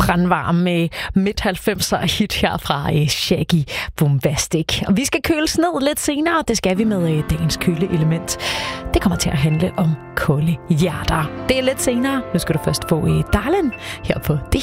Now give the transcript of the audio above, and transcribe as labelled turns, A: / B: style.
A: brandvarm med midt-90'er hit her fra Shaggy Boombastic. Og vi skal køles ned lidt senere. Det skal vi med dagens køleelement. Det kommer til at handle om kolde hjerter. Det er lidt senere. Nu skal du først få Darlin her på det